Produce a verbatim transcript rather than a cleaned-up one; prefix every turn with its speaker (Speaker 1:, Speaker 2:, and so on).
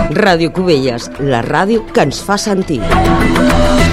Speaker 1: Ràdio Cubelles, la ràdio que ens fa sentir.